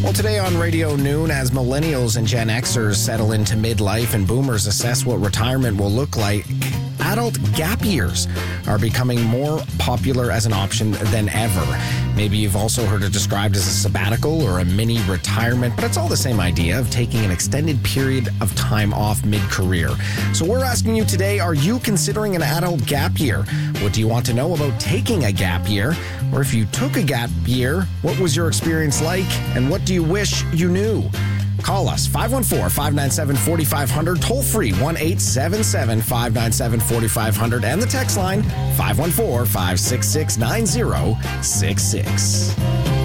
Well, today on Radio Noon, as millennials and Gen Xers settle into midlife and boomers assess what retirement will look like, adult gap years are becoming more popular as an option than ever. Maybe you've also heard it described as a sabbatical or a mini retirement, but it's all the same idea of taking an extended period of time off mid-career. So we're asking you today, are you considering an adult gap year? What do you want to know about taking a gap year? Or if you took a gap year, what was your experience like? And what do you wish you knew? Call us, 514-597-4500, toll free, 1-877-597-4500, and the text line, 514-566-9066.